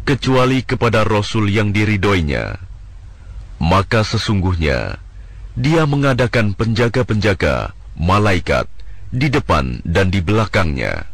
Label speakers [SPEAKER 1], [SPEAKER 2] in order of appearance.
[SPEAKER 1] kecuali kepada Rasul yang diridhoinya. Maka sesungguhnya dia mengadakan penjaga-penjaga, malaikat, di depan dan di belakangnya.